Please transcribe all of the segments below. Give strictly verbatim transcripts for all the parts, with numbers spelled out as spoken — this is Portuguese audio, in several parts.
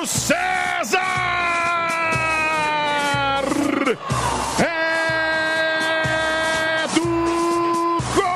Caio César! É do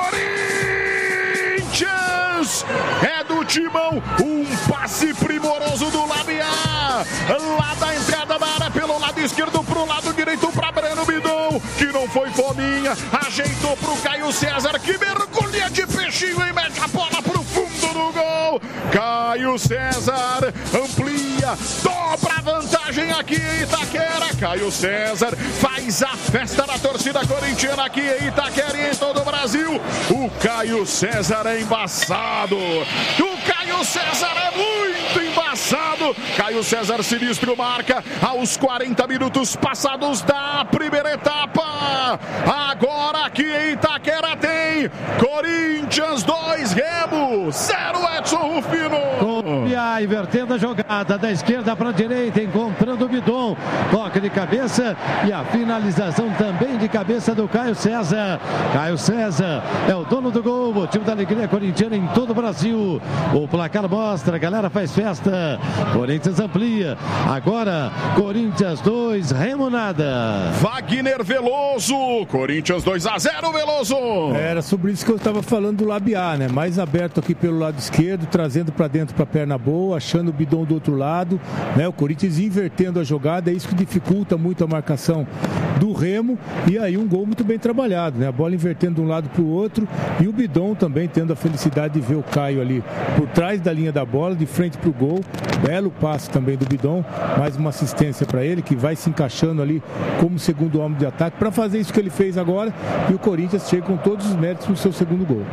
Corinthians! É do Timão! Um passe primoroso do Labiá! Lá da entrada da área, pelo lado esquerdo pro lado direito pra Breno Bidon, que não foi fominha, ajeitou pro Caio César, que mergulha de peixinho e mete a bola pro fundo do gol. Caio César amplia, dobra a vantagem aqui em Itaquera. Caio César faz a festa da torcida corintiana aqui em Itaquera e em todo o Brasil. O Caio César é embaçado. O Caio César é muito embaçado. Caio César sinistro marca aos quarenta minutos passados da primeira etapa. Agora aqui em Itaquera tem Corinthians dois, Remo zero, Edson Rufino. Copia, invertendo a jogada da esquerda para a direita, encontrando o Bidon. Toque de cabeça e a finalização também de cabeça do Caio César. Caio César é o dono do gol, motivo da alegria corintiana em todo o Brasil. O placar mostra, a galera faz festa. Corinthians amplia. Agora, Corinthians dois, Remo nada. Wagner Veloso, Corinthians dois a zero, Veloso. Era sobre isso que eu estava falando do Labiá, né? Mais aberto aqui pelo lado esquerdo, trazendo para dentro para a perna boa, achando o Bidon do outro lado, né? O Corinthians invertendo a jogada, é isso que dificulta muito a marcação do Remo, e aí um gol muito bem trabalhado, né? A bola invertendo de um lado para o outro, e o Bidon também tendo a felicidade de ver o Caio ali por trás da linha da bola, de frente para o gol. Belo passe também do Bidon, mais uma assistência para ele, que vai se encaixando ali como segundo homem de ataque para fazer isso que ele fez agora, e o Corinthians chega com todos os méritos no seu segundo gol.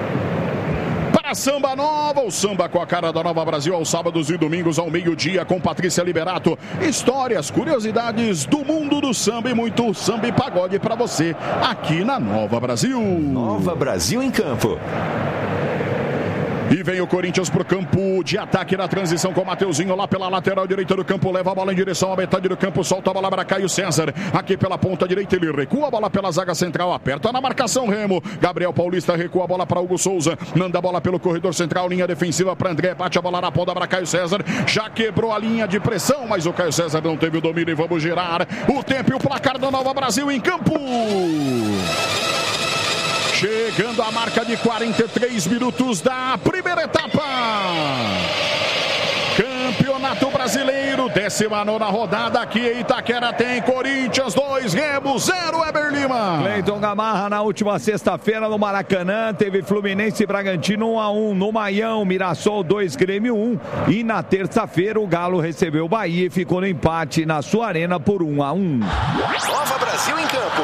Para Samba Nova, o samba com a cara da Nova Brasil, aos sábados e domingos ao meio-dia, com Patrícia Liberato. Histórias, curiosidades do mundo do samba e muito samba e pagode para você aqui na Nova Brasil. Nova Brasil em campo. E vem o Corinthians pro campo de ataque na transição com o Mateuzinho lá pela lateral direita do campo, leva a bola em direção à metade do campo, solta a bola para Caio César, aqui pela ponta direita ele recua a bola pela zaga central, aperta na marcação Remo, Gabriel Paulista recua a bola para Hugo Souza, manda a bola pelo corredor central, linha defensiva para André, bate a bola na ponta para Caio César, já quebrou a linha de pressão, mas o Caio César não teve o domínio e vamos girar o tempo e o placar do Nova Brasil em campo. Chegando a marca de quarenta e três minutos da primeira etapa. Campeonato Brasileiro, décima nona rodada aqui em Itaquera, tem Corinthians dois, Remo zero, Eber Lima. Cleiton Gamarra na última sexta-feira no Maracanã, teve Fluminense e Bragantino um a um, no Maião, Mirassol dois, Grêmio um, e na terça-feira o Galo recebeu o Bahia e ficou no empate na sua arena por um a um. Nova Brasil em campo.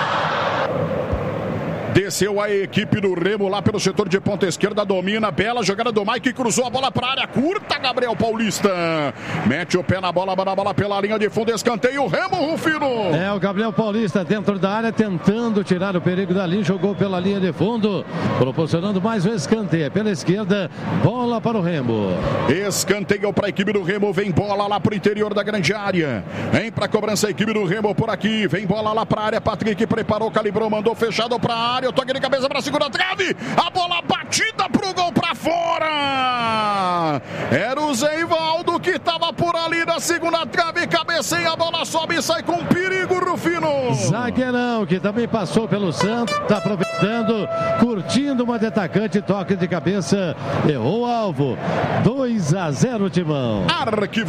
Desceu a equipe do Remo lá pelo setor de ponta esquerda, domina, bela jogada do Mike, cruzou a bola para a área curta, Gabriel Paulista mete o pé na bola, manda a bola pela linha de fundo, escanteio, Remo Rufino. É, o Gabriel Paulista dentro da área, tentando tirar o perigo dali, jogou pela linha de fundo, proporcionando mais um escanteio, pela esquerda, bola para o Remo. Escanteio para a equipe do Remo, vem bola lá para o interior da grande área, vem para a cobrança a equipe do Remo por aqui, vem bola lá para a área, Patrick preparou, calibrou, mandou fechado para a área, o toque de cabeça para a segunda trave, a bola batida pro gol para fora, era o Zé Ivaldo que estava por ali na segunda trave, cabeceia, a bola sobe e sai com perigo, Rufino. Zagueirão que também passou pelo Santos, está aproveitando, curtindo uma de atacante, toque de cabeça, errou o alvo, dois a zero Timão. Arquivo